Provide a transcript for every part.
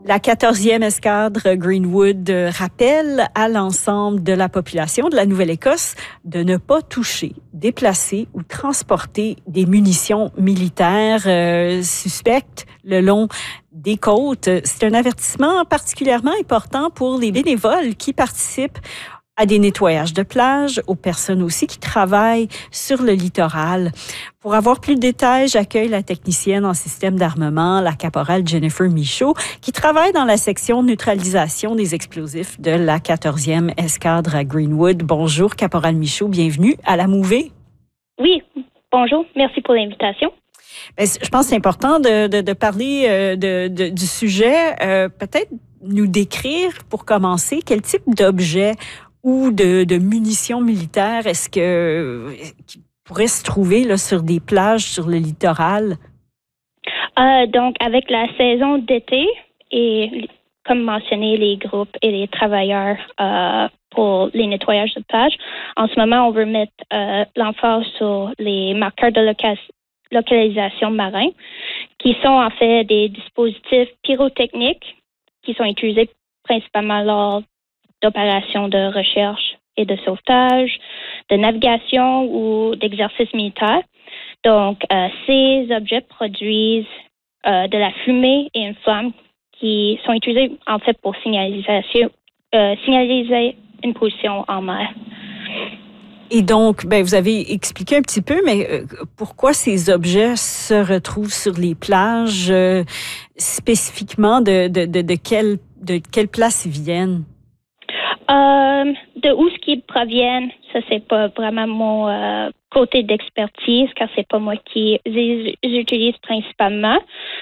La 14e escadre Greenwood rappelle à l'ensemble de la population de la Nouvelle-Écosse de ne pas toucher, déplacer ou transporter des munitions militaires suspectes le long des côtes. C'est un avertissement particulièrement important pour les bénévoles qui participent à des nettoyages de plage, aux personnes aussi qui travaillent sur le littoral. Pour avoir plus de détails, j'accueille la technicienne en système d'armement, la caporale Jennifer Michaud, qui travaille dans la section neutralisation des explosifs de la 14e escadre à Greenwood. Bonjour, caporale Michaud, bienvenue à la Mouvée. Oui, bonjour, merci pour l'invitation. Je pense que c'est important de parler du sujet. Peut-être nous décrire, pour commencer, quel type d'objet ou de munitions militaires qui pourraient se trouver là, sur des plages, sur le littoral? Donc, avec la saison d'été et, comme mentionné, les groupes et les travailleurs pour les nettoyages de plage, en ce moment, on veut mettre l'emphase sur les marqueurs de localisation marins, qui sont en fait des dispositifs pyrotechniques qui sont utilisés principalement lors d'opérations de recherche et de sauvetage, de navigation ou d'exercices militaires. Donc, ces objets produisent de la fumée et une flamme qui sont utilisés en fait pour signaliser une position en mer. Et donc, vous avez expliqué un petit peu, mais pourquoi ces objets se retrouvent sur les plages, spécifiquement de quelle place ils viennent? De où ce qu'ils proviennent, ça c'est pas vraiment mon côté d'expertise, car c'est pas moi qui les utilise principalement.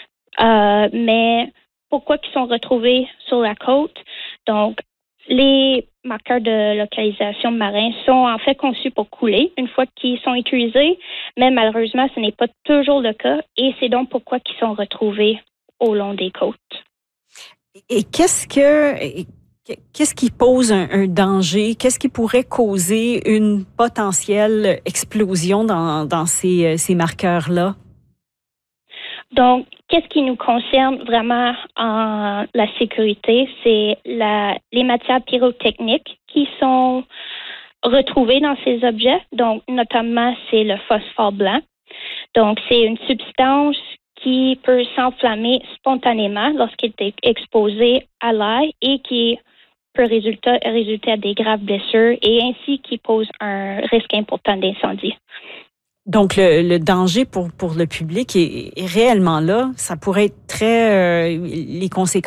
Mais pourquoi ils sont retrouvés sur la côte? Donc, les marqueurs de localisation marins sont en fait conçus pour couler une fois qu'ils sont utilisés, mais malheureusement, ce n'est pas toujours le cas et c'est donc pourquoi ils sont retrouvés au long des côtes. Et qu'est-ce qui pose un danger? Qu'est-ce qui pourrait causer une potentielle explosion dans ces marqueurs-là? Donc, qu'est-ce qui nous concerne vraiment en la sécurité? C'est les matières pyrotechniques qui sont retrouvées dans ces objets. Donc, notamment, c'est le phosphore blanc. Donc, c'est une substance qui peut s'enflammer spontanément lorsqu'il est exposé à l'air et qui peut résulter à des graves blessures et ainsi qui pose un risque important d'incendie. Donc, le danger pour le public est réellement là. Ça pourrait être les conséquences